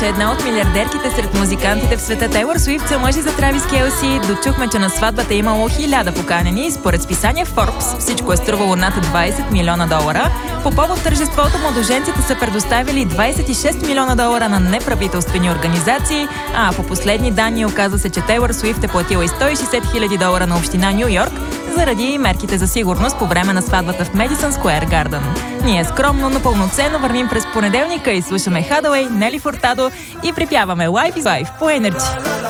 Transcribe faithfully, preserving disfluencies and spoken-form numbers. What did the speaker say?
Една от милиардерките сред музикантите в света Тейлър Суифт се мъжи за Травис Келси. Дочухме, че на сватбата е имало хиляда поканени. Според списание Forbes всичко е струвало над двайсет милиона долара. По повод тържеството младоженците са предоставили двайсет и шест милиона долара на неправителствени организации, а по последни данни оказа се, че Тейлър Суифт е платила и сто и шейсет хиляди долара на община Ню Йорк заради мерките за сигурност по време на сватбата в Медисън Скуер Гарден. Ние скромно, но пълноценно вървим през понеделника и слушаме Hathaway, Нели Фуртадо и припяваме Life is Life по Energy.